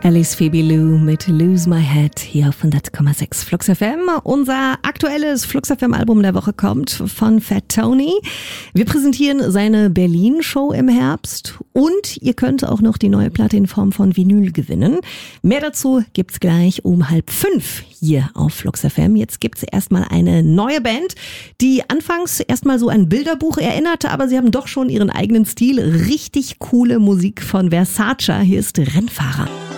Alice Phoebe Lou mit Lose My Head hier auf 100,6 Flux FM. Unser aktuelles Flux FM Album der Woche kommt von Fat Tony. Wir präsentieren seine Berlin-Show im Herbst und ihr könnt auch noch die neue Platte in Form von Vinyl gewinnen. Mehr dazu gibt's gleich um 4:30 hier auf Flux FM. Jetzt gibt's erstmal eine neue Band, die anfangs erstmal so ein Bilderbuch erinnerte, aber sie haben doch schon ihren eigenen Stil. Richtig coole Musik von Versace. Hier ist Rennfahrer.